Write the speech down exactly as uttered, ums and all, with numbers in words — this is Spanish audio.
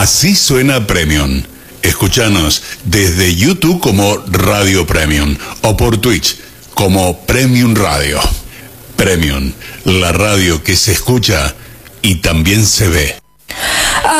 Así suena Premium. Escúchanos desde YouTube como Radio Premium o por Twitch como Premium Radio. Premium, la radio que se escucha y también se ve.